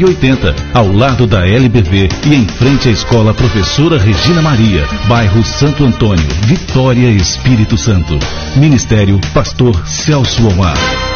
1080, ao lado da LBV e em frente à Escola Professora Regina Maria, bairro Santo Antônio, Vitória, Espírito Santo. Ministério Pastor Celso Omar.